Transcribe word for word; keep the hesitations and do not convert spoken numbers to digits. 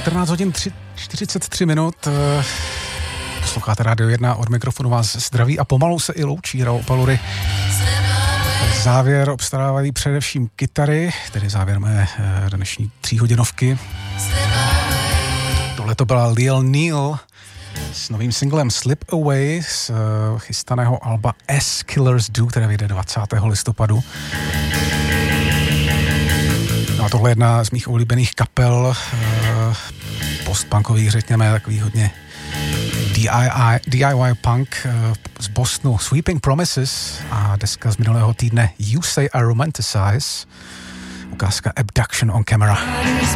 čtrnáct hodin čtyřicet tři minut. Posloucháte Rádio jedna, od mikrofonu vás zdraví a pomalu se i loučí Raoul Palury. Závěr obstarávají především kytary, tedy závěr mé dnešní tříhodinovky. Tohle to byla Lil Neal s novým singlem Slip Away z chystaného alba As Killers Do, které vyjde dvacátého listopadu. No a tohle je jedna z mých oblíbených kapel, postpunkových, řekněme, takový hodně D I Y, D I Y punk z Bostonu, Sweeping Promises a deska z minulého týdne You Say I Romanticize, ukázka Abduction on Camera.